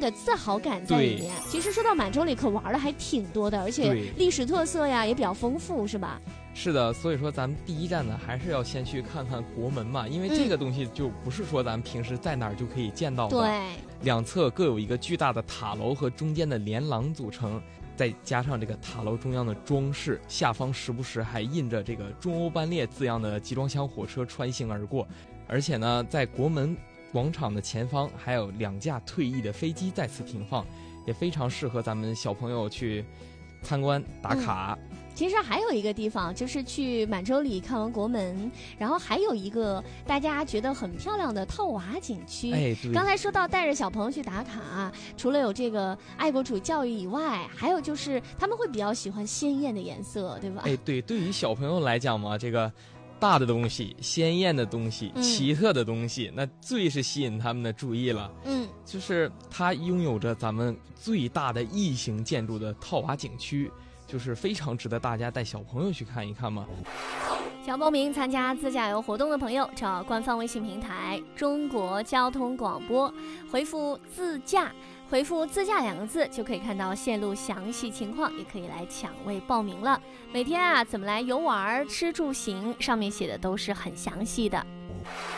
的自豪感在里面。其实说到满洲里可玩的还挺多的，而且历史特色呀也比较丰富，是吧？ 是的，所以说咱们第一站呢，还是要先去看看国门嘛，因为这个东西就不是说咱们平时在哪儿就可以见到的。 对， 两侧各有一个巨大的塔楼和中间的连廊组成，再加上这个塔楼中央的装饰，下方时不时还印着这个中欧班列字样的集装箱火车穿行而过。而且呢，在国门广场的前方还有2架退役的飞机在此停放，也非常适合咱们小朋友去参观打卡。 其实还有一个地方，就是去满洲里看完国门，然后还有一个大家觉得很漂亮的套娃景区。 对， 刚才说到带着小朋友去打卡，除了有这个爱国主义教育以外，还有就是他们会比较喜欢鲜艳的颜色，对吧？ 对，对于小朋友来讲嘛，这个大的东西、鲜艳的东西、奇特的东西，那最是吸引他们的注意了。就是它拥有着咱们最大的异形建筑的套娃景区，就是非常值得大家带小朋友去看一看嘛。 想报名参加自驾游活动的朋友，找官方微信平台中国交通广播，回复自驾2个字就可以看到线路详细情况，也可以来抢位报名了。每天怎么来游玩吃住行，上面写的都是很详细的。